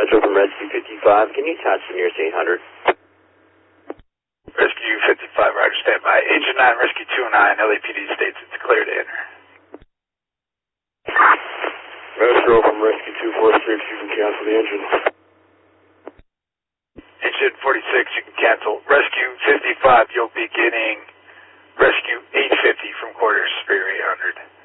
Metro from Rescue 55. Can you attach to nearest 800? Rescue 55, roger, stand by. Agent 9, Rescue 209, LAPD states it's clear to enter. Metro from Rescue 246, you can cancel the engine. Engine 46, you can cancel. Rescue 55, you'll be getting Rescue 850 from quarters, Superior 800.